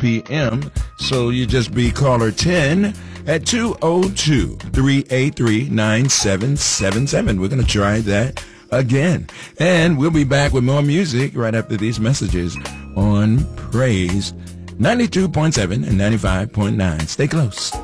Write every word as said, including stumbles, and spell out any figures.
p.m. So you just be caller ten at two oh two, three eight three, nine seven seven seven. We're going to try that again. And we'll be back with more music right after these messages on Praise ninety-two point seven and ninety-five point nine. Stay close.